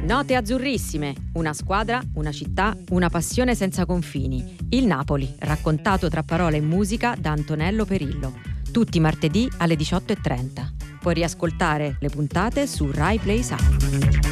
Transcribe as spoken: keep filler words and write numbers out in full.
Note azzurrissime, una squadra, una città, una passione senza confini. Il Napoli, raccontato tra parole e musica da Antonello Perillo. Tutti martedì alle diciotto e trenta. Puoi riascoltare le puntate su Rai Play Sound.